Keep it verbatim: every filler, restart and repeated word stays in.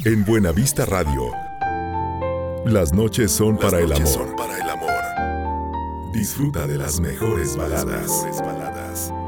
En Buenavista Radio, las noches son para el amor. Disfruta de las mejores baladas.